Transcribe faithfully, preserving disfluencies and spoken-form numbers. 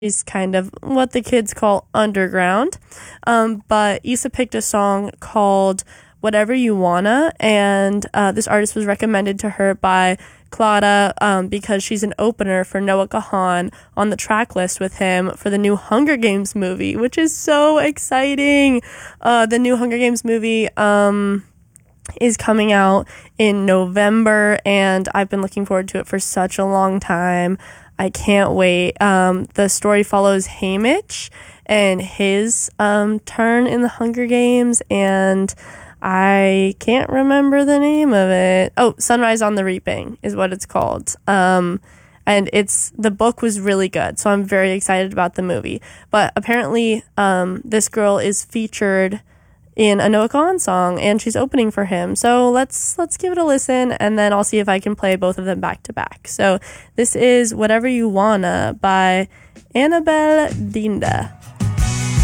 is kind of what the kids call underground. Um, but Issa picked a song called Whatever You Wanna, and uh, this artist was recommended to her by Clara um, because she's an opener for Noah Kahan on the track list with him for the new Hunger Games movie, which is so exciting. Uh, the new Hunger Games movie um, is coming out in November, and I've been looking forward to it for such a long time. I can't wait. Um, the story follows Haymitch and his um, turn in the Hunger Games, and I can't remember the name of it. Oh, Sunrise on the Reaping is what it's called. Um, and it's the book was really good, so I'm very excited about the movie. But apparently, um, this girl is featured in a Noah Kahan song, and she's opening for him. So let's let's give it a listen, and then I'll see if I can play both of them back to back. So this is Whatever You Wanna by Annabelle Dinda.